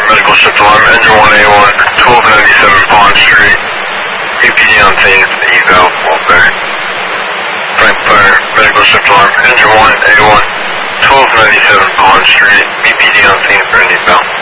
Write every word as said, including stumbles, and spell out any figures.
medical shift alarm, engine one A one, twelve ninety-seven Pond Street, B P D on scene, eval, welfare. Frank Fire, medical shift alarm, engine one A one, twelve ninety-seven Pond Street, B P D on scene for an eval.